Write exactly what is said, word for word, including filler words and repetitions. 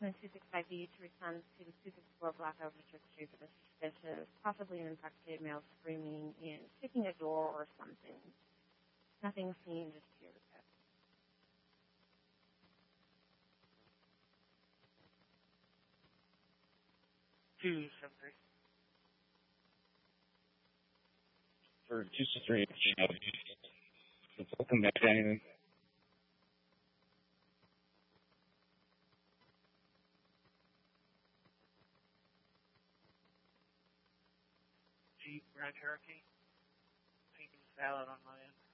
Attachment two six five B to respond to the two six four blackout registry for the suspicious, possibly an infected male screaming and kicking a door or something. Nothing seen, just tears. Two seven three. For two six three, welcome back to anything. Jeep Grand Cherokee. Pink and salad on my end.